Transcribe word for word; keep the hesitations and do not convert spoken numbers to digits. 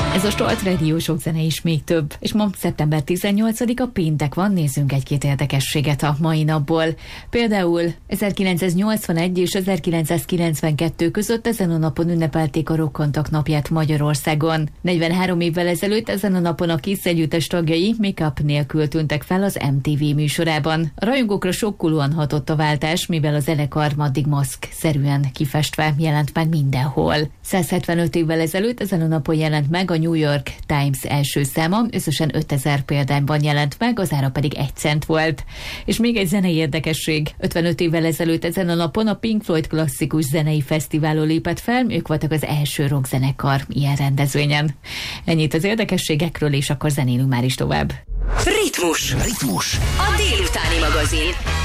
Ez a Start Radio, sok zene is még több. És ma szeptember tizennyolcadika péntek van, nézzünk egy-két érdekességet a mai napból. Például ezerkilencszáznyolcvanegy és ezerkilencszázkilencvenkettő között ezen a napon ünnepelték a Rokkontak napját Magyarországon. negyvenhárom évvel ezelőtt ezen a napon a Kiss együttes tagjai make-up nélkül tűntek fel az em té vé műsorában. A rajongókra sokkolóan hatott a váltás, mivel a zenekar addig maszk-szerűen kifestve jelent meg mindenhol. százhetvenöt évvel ezelőtt ezen a napon jelent meg a New York Times első száma, összesen ötezer példányban jelent meg, az ára pedig egy cent volt. És még egy zenei érdekesség. ötvenöt évvel ezelőtt ezen a napon a Pink Floyd klasszikus zenei fesztiválon lépett fel, ők voltak az első rockzenekar ilyen rendezvényen. Ennyit az érdekességekről, és akkor zenélünk már is tovább. Ritmus. Ritmus. A délutáni magazin.